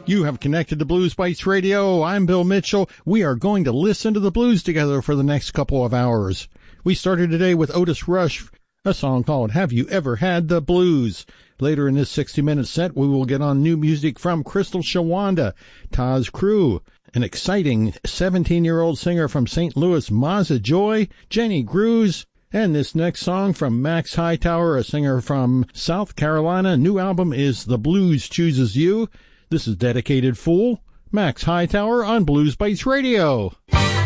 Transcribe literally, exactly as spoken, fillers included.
You have connected to Blues Bites Radio. I'm Bill Mitchell. We are going to listen to the blues together for the next couple of hours. We started today with Otis Rush, a song called Have You Ever Had the Blues? Later in this sixty-minute set, we will get on new music from Crystal Shawanda, Taz Crew, an exciting seventeen-year-old singer from Saint Louis, Mazza Joy, Jenny Grews, and this next song from Max Hightower, a singer from South Carolina. New album is The Blues Chooses You. This is Dedicated Fool, Max Hightower on Blues Bites Radio.